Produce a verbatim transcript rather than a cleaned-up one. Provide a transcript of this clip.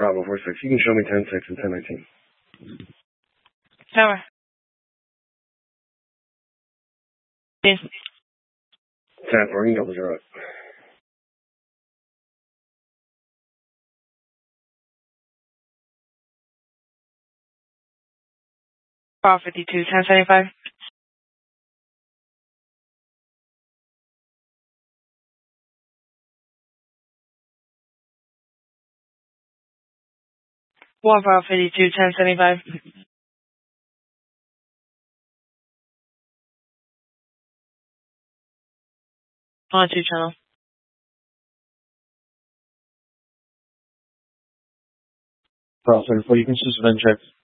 Bravo four six. You can show me ten six and ten nineteen. Tower. Yes. ten four, you can double zero it. Bravo fifty-two, ten seventy-five. One Bravo fifty-two, ten seventy-five. On two channel. Bravo thirty-four, you can suspend check.